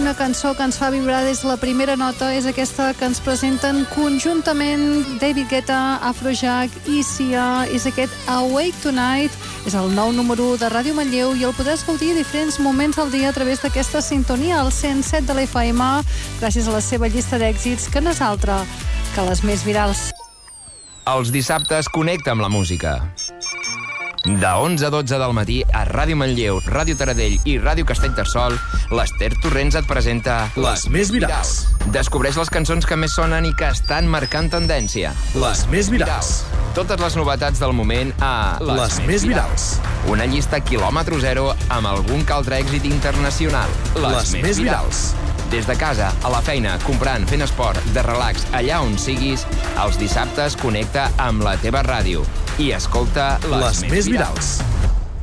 una cançó que ens fa vibrar des de la primera nota és aquesta que ens presenten conjuntament David Guetta, Afrojack i Sia. És aquest Awake Tonight, és el nou número 1 de Ràdio Manlleu i el podràs gaudir a diferents moments del dia a través d'aquesta sintonia al 107 de la FM, gràcies a la seva llista d'èxits, que no és altra que les més virals. Els dissabtes connecta amb la música. De 11 a 12 del matí a Ràdio Manlleu, Ràdio Taradell i Ràdio Castellterçol, l'Ester Torrents et presenta Les més virals. Descobreix les cançons que més sonen i que estan marcant tendència. Les més virals. Totes les novetats del moment a Les més virals. Una llista quilòmetre zero amb algun que altre èxit internacional. Les més virals. Des de casa, a la feina, comprant, fent esport, de relax, allà on siguis, els dissabtes connecta amb la teva ràdio i escolta Les més virals.